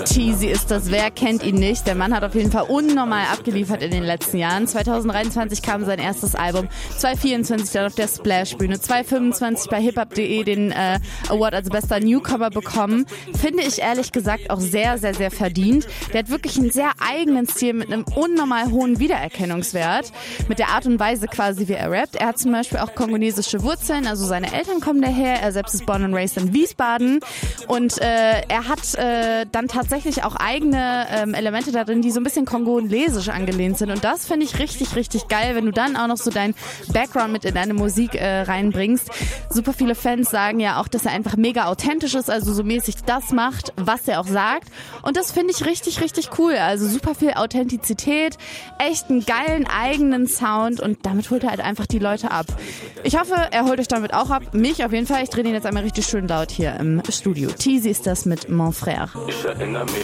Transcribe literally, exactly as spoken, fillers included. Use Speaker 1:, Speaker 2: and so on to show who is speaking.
Speaker 1: Teasy ist das, wer kennt ihn nicht? Der Mann hat auf jeden Fall unnormal abgeliefert in den letzten Jahren. zwanzig dreiundzwanzig kam sein erstes Album, zwanzig vierundzwanzig dann auf der Splash-Bühne, zwanzig fünfundzwanzig bei hiphop punkt de den äh, Award als bester Newcomer bekommen. Finde ich ehrlich gesagt auch sehr, sehr, sehr verdient. Der hat wirklich einen sehr eigenen Stil mit einem unnormal hohen Wiedererkennungswert, mit der Art und Weise quasi, wie er rappt. Er hat zum Beispiel auch kongonesische Wurzeln, also seine Eltern kommen daher, er selbst ist born and raised in Wiesbaden und äh, er hat äh, dann tatsächlich auch eigene ähm, Elemente darin, die so ein bisschen kongolesisch angelehnt sind und das finde ich richtig, richtig geil, wenn du dann auch noch so deinen Background mit in deine Musik äh, reinbringst. Super viele Fans sagen ja auch, dass er einfach mega authentisch ist, also so mäßig das macht, was er auch sagt und das finde ich richtig, richtig cool. Also super viel Authentizität, echt einen geilen eigenen Sound und damit holt er halt einfach die Leute ab. Ich hoffe, er holt euch damit auch ab. Mich auf jeden Fall. Ich drehe den jetzt einmal richtig schön laut hier im Studio. Teasy ist das mit Mon Frère.
Speaker 2: Ich erinnere mich